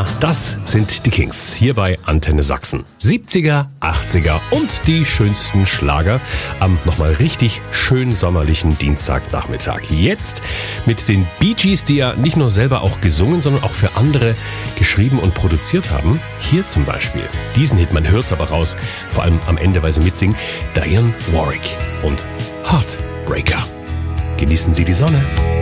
Ja, das sind die Kings hier bei Antenne Sachsen. 70er, 80er und die schönsten Schlager am nochmal richtig schön sommerlichen Dienstagnachmittag. Jetzt mit den Bee Gees, die ja nicht nur selber auch gesungen, sondern auch für andere geschrieben und produziert haben. Hier zum Beispiel diesen Hit, man hört's aber raus, vor allem am Ende, weil sie mitsingen, Dionne Warwick und Heartbreaker. Genießen Sie die Sonne.